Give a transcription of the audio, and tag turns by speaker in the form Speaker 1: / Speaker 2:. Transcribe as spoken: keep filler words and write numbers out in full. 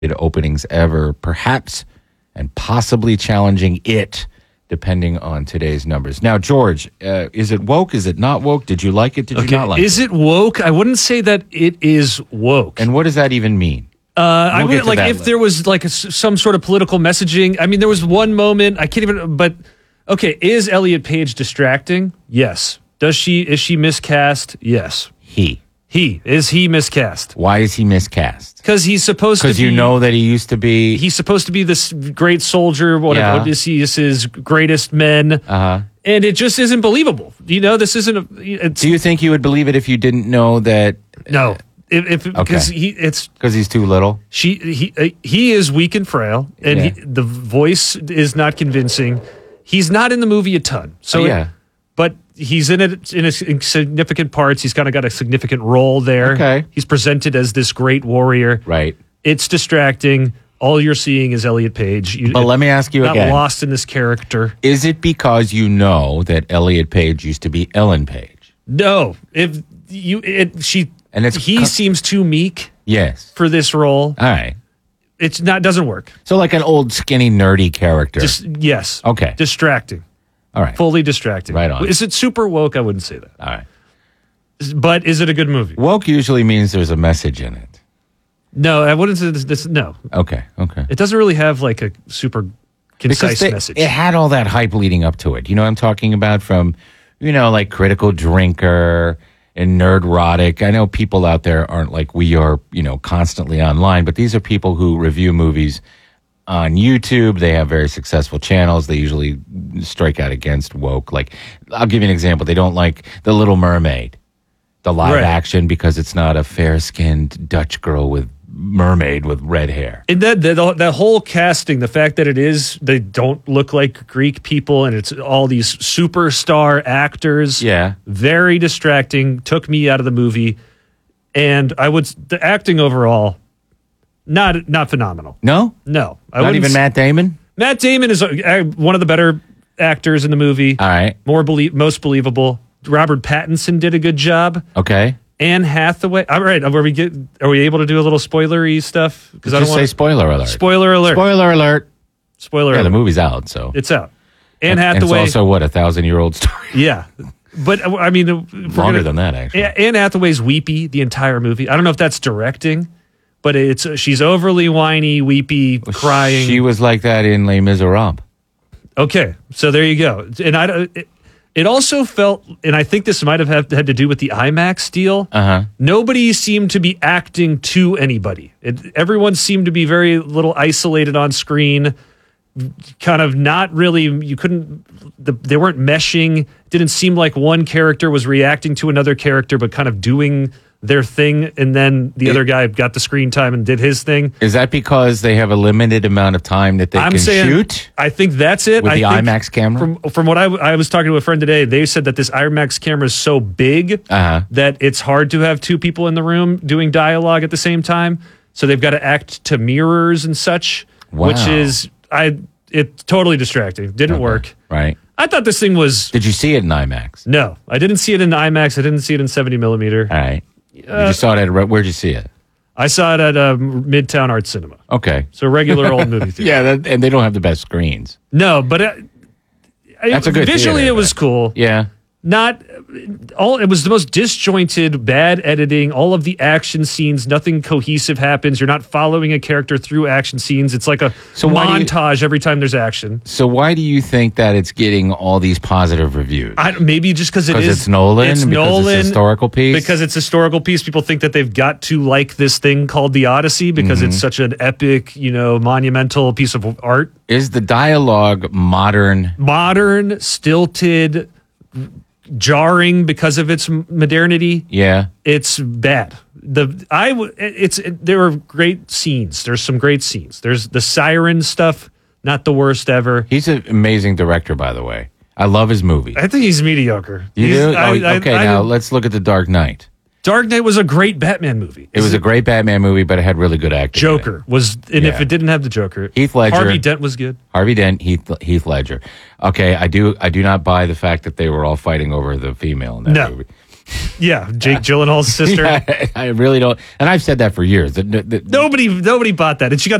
Speaker 1: openings ever, perhaps and possibly challenging it, depending on today's numbers. Now, George, uh, is it woke? Is it not woke? Did you like it? Did
Speaker 2: okay.
Speaker 1: you not like
Speaker 2: is
Speaker 1: it?
Speaker 2: Is it woke? I wouldn't say that it is woke.
Speaker 1: And what does that even mean?
Speaker 2: Uh,
Speaker 1: we'll
Speaker 2: I would like if
Speaker 1: later.
Speaker 2: there was like a, some sort of political messaging. I mean, there was one moment I can't even. But okay, is Elliot Page distracting? Yes. Does she? Is she miscast? Yes.
Speaker 1: He.
Speaker 2: He is he miscast?
Speaker 1: Why is he miscast?
Speaker 2: Because he's supposed to.
Speaker 1: Because
Speaker 2: be...
Speaker 1: you know that he used to be.
Speaker 2: He's supposed to be this great soldier. One
Speaker 1: Yeah.
Speaker 2: of Odysseus's greatest men.
Speaker 1: Uh-huh.
Speaker 2: And it just isn't believable. You know, this isn't. A, it's,
Speaker 1: Do you think you would believe it if you didn't know that?
Speaker 2: No. If, if because
Speaker 1: Okay.
Speaker 2: he it's
Speaker 1: Because he's too little.
Speaker 2: she he uh, he is weak and frail, and
Speaker 1: Yeah.
Speaker 2: he, the voice is not convincing. He's not in the movie a ton, so
Speaker 1: Oh,
Speaker 2: it-
Speaker 1: yeah.
Speaker 2: but he's in it in, a, in significant parts. He's kind of got a significant role there.
Speaker 1: Okay.
Speaker 2: He's presented as this great warrior.
Speaker 1: Right.
Speaker 2: It's distracting. All you're seeing is Elliot Page. You,
Speaker 1: But let me ask you
Speaker 2: not
Speaker 1: again.
Speaker 2: lost in this character.
Speaker 1: Is it because you know that Elliot Page used to be Ellen Page?
Speaker 2: No, if you it she
Speaker 1: And it's
Speaker 2: he
Speaker 1: co-
Speaker 2: seems too meek
Speaker 1: Yes.
Speaker 2: for this role.
Speaker 1: All right.
Speaker 2: It's not doesn't work.
Speaker 1: So like an old skinny nerdy character.
Speaker 2: Just yes.
Speaker 1: Okay.
Speaker 2: Distracting.
Speaker 1: All right.
Speaker 2: Fully distracting.
Speaker 1: Right on.
Speaker 2: Is it super woke? I wouldn't say that.
Speaker 1: All right.
Speaker 2: But is it a good movie?
Speaker 1: Woke usually means there's a message in it.
Speaker 2: No, I wouldn't say this. this no,
Speaker 1: Okay. Okay.
Speaker 2: it doesn't really have like a super concise
Speaker 1: they-
Speaker 2: message.
Speaker 1: it had all that hype leading up to it. You know what I'm talking about? From, you know, like Critical Drinker and Nerdrotic. I know people out there aren't like we are, you know, constantly online, but these are people who review movies on YouTube. They have very successful channels. They usually strike out against woke. Like, I'll give you an example. They don't like The Little Mermaid, the live
Speaker 2: Right.
Speaker 1: action, because it's not a fair-skinned Dutch girl with mermaid with red hair.
Speaker 2: And that that that whole casting, the fact that it is they don't look like Greek people, and it's all these superstar actors.
Speaker 1: Yeah.
Speaker 2: Very distracting. Took me out of the movie, and I would the acting overall, not not phenomenal.
Speaker 1: No?
Speaker 2: No, I
Speaker 1: Not
Speaker 2: wouldn't
Speaker 1: even
Speaker 2: s-
Speaker 1: Matt Damon?
Speaker 2: Matt Damon is uh, one of the better actors in the movie.
Speaker 1: All right.
Speaker 2: More belie- most believable. Robert Pattinson did a good job.
Speaker 1: Okay.
Speaker 2: Anne Hathaway. All right, are we get? Are we able to do a little spoilery stuff? Because I don't
Speaker 1: Just say
Speaker 2: want
Speaker 1: spoiler alert.
Speaker 2: spoiler alert.
Speaker 1: Spoiler alert.
Speaker 2: Spoiler
Speaker 1: Yeah,
Speaker 2: alert.
Speaker 1: the movie's out, so.
Speaker 2: It's out. Anne
Speaker 1: And it's
Speaker 2: Hathaway.
Speaker 1: also, what, a thousand-year-old story?
Speaker 2: Yeah, but uh, I mean, if we're
Speaker 1: Longer
Speaker 2: gonna-
Speaker 1: than that, actually.
Speaker 2: A- Anne Hathaway's weepy the entire movie. I don't know if that's directing, but it's uh, she's overly whiny, weepy, crying.
Speaker 1: She was like that in Les Miserables.
Speaker 2: Okay, so there you go. And I don't- it, it also felt, and I think this might have had, had to do with the IMAX deal.
Speaker 1: Uh-huh.
Speaker 2: Nobody seemed to be acting to anybody. It, everyone seemed to be very little isolated on screen, kind of not really, you couldn't, the, they weren't meshing. Didn't seem like one character was reacting to another character, but kind of doing their thing, and then the
Speaker 1: It-
Speaker 2: other guy got the screen time and did his thing.
Speaker 1: Is that because they have a limited amount of time that they
Speaker 2: I'm
Speaker 1: can
Speaker 2: saying,
Speaker 1: shoot?
Speaker 2: I think that's it.
Speaker 1: With
Speaker 2: I
Speaker 1: the
Speaker 2: think
Speaker 1: IMAX camera?
Speaker 2: From from what I, I was talking to a friend today, they said that this IMAX camera is so big
Speaker 1: Uh-huh.
Speaker 2: that it's hard to have two people in the room doing dialogue at the same time. So they've got to act to mirrors and such, which
Speaker 1: Wow.
Speaker 2: is I it's totally distracting. Didn't
Speaker 1: Okay.
Speaker 2: work.
Speaker 1: Right.
Speaker 2: I thought this thing was
Speaker 1: Did you see it in IMAX?
Speaker 2: no. I didn't see it in IMAX. I didn't see it in seventy millimeter.
Speaker 1: All right. you just saw it at, a- where'd you see it?
Speaker 2: I saw it at um, Midtown Art Cinema.
Speaker 1: Okay.
Speaker 2: So regular old movie theater.
Speaker 1: Yeah, that, and they don't have the best screens.
Speaker 2: No, but uh,
Speaker 1: That's a good
Speaker 2: visually
Speaker 1: theater,
Speaker 2: it was
Speaker 1: but-
Speaker 2: cool.
Speaker 1: Yeah.
Speaker 2: Not all. It was the most disjointed, bad editing. All of the action scenes, nothing cohesive happens. You're not following a character through action scenes. It's like a
Speaker 1: So why do you-
Speaker 2: montage every time there's action.
Speaker 1: So why do you think that it's getting all these positive reviews?
Speaker 2: I, maybe just because it
Speaker 1: Because
Speaker 2: is
Speaker 1: it's Nolan?
Speaker 2: It's
Speaker 1: Because it's a
Speaker 2: Nolan.
Speaker 1: historical piece?
Speaker 2: Because it's a historical piece. People think that they've got to like this thing called the Odyssey because
Speaker 1: Mm-hmm.
Speaker 2: it's such an epic, you know, monumental piece of art.
Speaker 1: Is the dialogue modern?
Speaker 2: Modern, stilted, jarring because of its modernity.
Speaker 1: Yeah.
Speaker 2: It's bad. The I w- it's it, there are great scenes. There's some great scenes. There's the siren stuff, not the worst ever.
Speaker 1: He's an amazing director, by the way. I love his movie.
Speaker 2: I think he's mediocre.
Speaker 1: You
Speaker 2: He's-
Speaker 1: do?
Speaker 2: I-
Speaker 1: Oh,
Speaker 2: I-
Speaker 1: okay,
Speaker 2: I
Speaker 1: now
Speaker 2: didn't-
Speaker 1: let's look at The Dark Knight.
Speaker 2: Dark Knight was a great Batman movie.
Speaker 1: It was a great Batman movie, but it had really good acting. in it.
Speaker 2: Joker was, and if
Speaker 1: Yeah.
Speaker 2: it didn't have the Joker,
Speaker 1: Heath Ledger.
Speaker 2: Harvey Dent was good.
Speaker 1: Harvey Dent, Heath, Heath Ledger. Okay, I do I do not buy the fact that they were all fighting over the female in that
Speaker 2: No.
Speaker 1: movie.
Speaker 2: Yeah, Jake Gyllenhaal's sister.
Speaker 1: Yeah, I really don't. And I've said that for years. That, that,
Speaker 2: Nobody, nobody bought that, and she got